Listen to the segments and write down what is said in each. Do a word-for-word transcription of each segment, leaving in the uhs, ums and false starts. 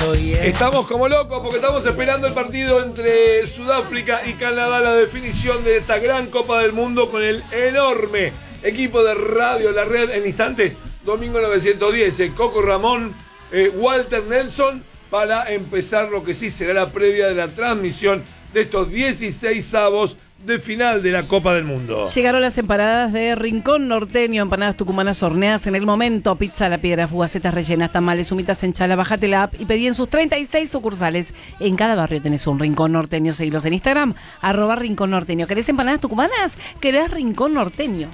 hoy, ¿eh? Estamos como locos porque estamos esperando el partido entre Sudáfrica y Canadá, la definición de esta gran Copa del Mundo con el enorme equipo de Radio La Red. En instantes, Domingo novecientos diez, eh, Coco Ramón, eh, Walter Nelson, para empezar lo que sí será la previa de la transmisión de estos dieciséis avos de final de la Copa del Mundo. Llegaron las empanadas de Rincón Norteño, empanadas tucumanas horneadas en el momento, pizza a la piedra, fugacetas rellenas, tamales, humitas en chala. Bájate la app y pedí en sus treinta y seis sucursales. En cada barrio tenés un Rincón Norteño. Seguilos en Instagram, arroba Rincón Norteño. ¿Querés empanadas tucumanas? ¿Querés Rincón Norteño?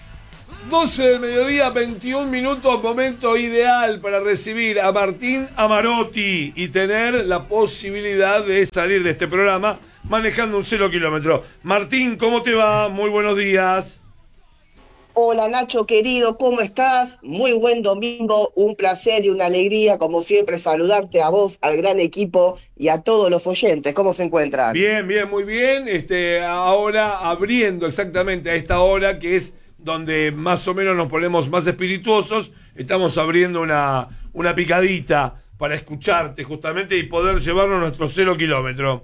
doce del mediodía, veintiún minutos, momento ideal para recibir a Martín Amarotti y tener la posibilidad de salir de este programa manejando un cero kilómetro. Martín, ¿cómo te va? Muy buenos días. Hola Nacho querido, ¿cómo estás? Muy buen domingo, un placer y una alegría, como siempre, saludarte a vos, al gran equipo y a todos los oyentes. ¿Cómo se encuentran? Bien, bien, muy bien. Este, ahora abriendo exactamente a esta hora que es donde más o menos nos ponemos más espirituosos, estamos abriendo una, una picadita para escucharte justamente y poder llevarnos nuestro cero kilómetro.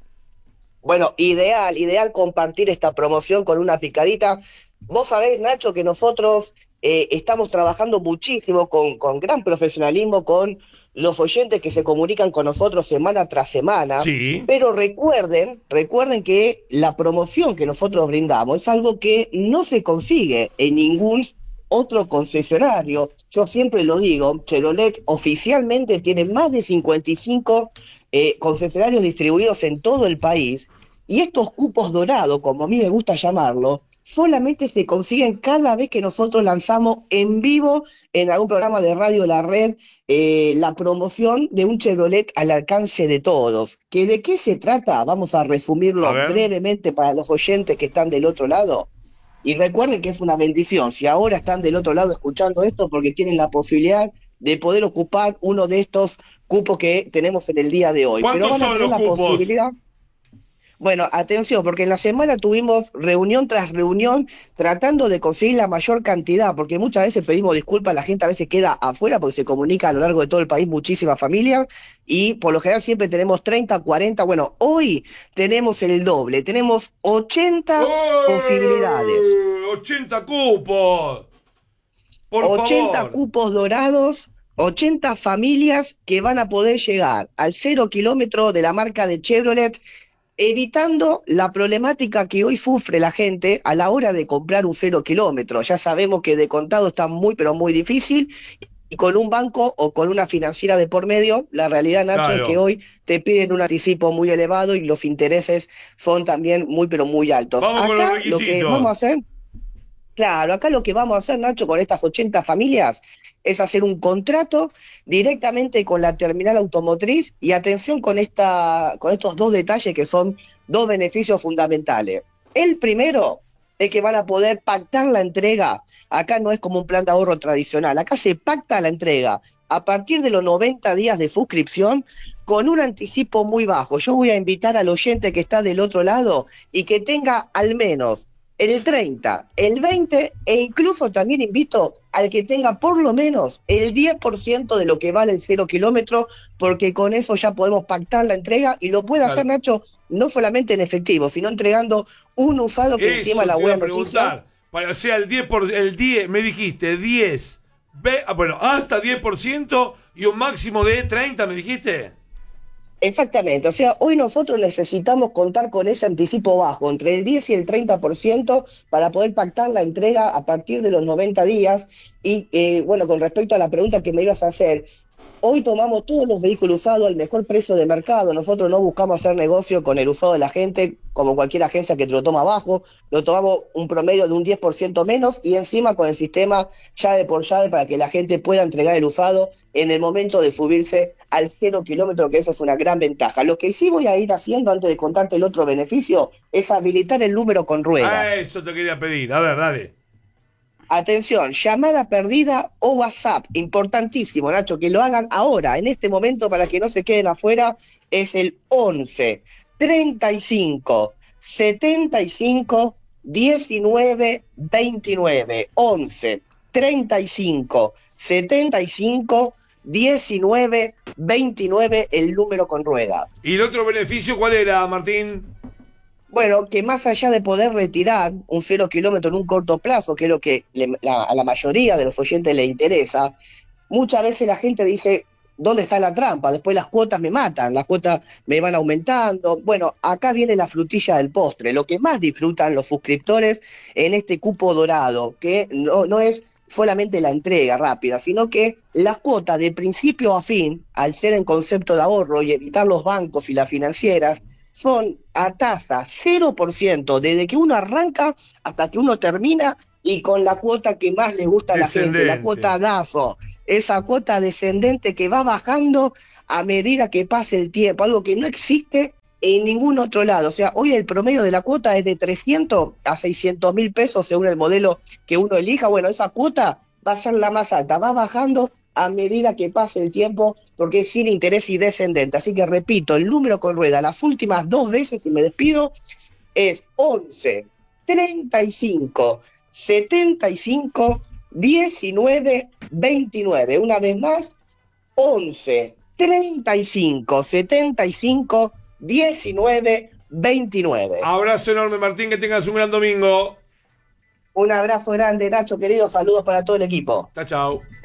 Bueno, ideal, ideal compartir esta promoción con una picadita. Vos sabés, Nacho, que nosotros eh, estamos trabajando muchísimo con, con gran profesionalismo con los oyentes que se comunican con nosotros semana tras semana. Sí. Pero recuerden, recuerden que la promoción que nosotros brindamos es algo que no se consigue en ningún otro concesionario. Yo siempre lo digo, Chevrolet oficialmente tiene más de cincuenta y cinco eh, concesionarios distribuidos en todo el país, y estos cupos dorados, como a mí me gusta llamarlo, solamente se consiguen cada vez que nosotros lanzamos en vivo en algún programa de Radio La Red eh, la promoción de un Chevrolet al alcance de todos. ¿Que de qué se trata? Vamos a resumirlo A ver. brevemente para los oyentes que están del otro lado. Y recuerden que es una bendición si ahora están del otro lado escuchando esto, porque tienen la posibilidad de poder ocupar uno de estos cupos que tenemos en el día de hoy. ¿Cuántos Pero van a son tener los la cupos? posibilidad. Bueno, atención, porque en la semana tuvimos reunión tras reunión tratando de conseguir la mayor cantidad, porque muchas veces pedimos disculpas, la gente a veces queda afuera porque se comunica a lo largo de todo el país muchísimas familias y por lo general siempre tenemos treinta, cuarenta, bueno, hoy tenemos el doble, tenemos ochenta ¡Oh! posibilidades. ochenta cupos. Por ochenta favor. cupos dorados, ochenta familias que van a poder llegar al cero kilómetro de la marca de Chevrolet, evitando la problemática que hoy sufre la gente a la hora de comprar un cero kilómetro. Ya sabemos que de contado está muy, pero muy difícil, y con un banco o con una financiera de por medio, la realidad, Nacho, Claro. es que hoy te piden un anticipo muy elevado y los intereses son también muy, pero muy altos. Vamos con los Acá lo que requisitos. vamos a hacer... Claro, acá lo que vamos a hacer, Nacho, con estas ochenta familias es hacer un contrato directamente con la terminal automotriz, y atención con esta, con estos dos detalles que son dos beneficios fundamentales. El primero es que van a poder pactar la entrega. Acá no es como un plan de ahorro tradicional, acá se pacta la entrega a partir de los noventa días de suscripción con un anticipo muy bajo. Yo voy a invitar al oyente que está del otro lado y que tenga al menos el treinta, el veinte e incluso también invito al que tenga por lo menos el diez por ciento de lo que vale el cero kilómetro, porque con eso ya podemos pactar la entrega y lo puede Claro. hacer, Nacho, no solamente en efectivo, sino entregando un usado que Eso encima la te iba buena a noticia. preguntar. Para, o sea, el diez por, el diez, me dijiste, diez, ve, ah, bueno, hasta diez por ciento y un máximo de treinta, ¿me dijiste? Exactamente, o sea, hoy nosotros necesitamos contar con ese anticipo bajo, entre el diez y el treinta por ciento, para poder pactar la entrega a partir de los noventa días. Y eh, bueno, con respecto a la pregunta que me ibas a hacer, hoy tomamos todos los vehículos usados al mejor precio de mercado. Nosotros no buscamos hacer negocio con el usado de la gente, como cualquier agencia que te lo toma bajo. Lo tomamos un promedio de un diez por ciento menos, y encima con el sistema llave por llave para que la gente pueda entregar el usado en el momento de subirse al cero kilómetro, que eso es una gran ventaja. Lo que sí voy a ir haciendo antes de contarte el otro beneficio es habilitar el número con ruedas. Ah, eso te quería pedir. A ver, dale. Atención, llamada perdida o WhatsApp, importantísimo, Nacho, que lo hagan ahora, en este momento, para que no se queden afuera, es el once, treinta y cinco, setenta y cinco, diecinueve, veintinueve, once, treinta y cinco, setenta y cinco, diecinueve veintinueve el número con rueda. ¿Y el otro beneficio cuál era, Martín? Bueno, que más allá de poder retirar un cero kilómetro en un corto plazo, que es lo que le, la, a la mayoría de los oyentes le interesa, muchas veces la gente dice, ¿dónde está la trampa? Después las cuotas me matan, las cuotas me van aumentando. Bueno, acá viene la frutilla del postre, lo que más disfrutan los suscriptores en este cupo dorado, que no, no es solamente la entrega rápida, sino que las cuotas de principio a fin, al ser en concepto de ahorro y evitar los bancos y las financieras, son a tasa cero por ciento desde que uno arranca hasta que uno termina y con la cuota que más le gusta a la gente, la cuota DAFO, esa cuota descendente que va bajando a medida que pase el tiempo, algo que no existe en ningún otro lado. O sea, hoy el promedio de la cuota es de trescientos a seiscientos mil pesos según el modelo que uno elija. Bueno, esa cuota va a ser la más alta, va bajando a medida que pase el tiempo porque es sin interés y descendente. Así que repito, el número con rueda las últimas dos veces, y me despido, es once, treinta y cinco, setenta y cinco, diecinueve, veintinueve. Una vez más, once, treinta y cinco, setenta y cinco, diecinueve, veintinueve. Abrazo enorme, Martín, que tengas un gran domingo. Un abrazo grande, Nacho, querido. Saludos para todo el equipo. Chao, chao.